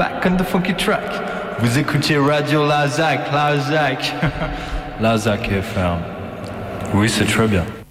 back on the funky track. Vous écoutez Radio Lazac, Lazac FM. Oui, c'est très bien.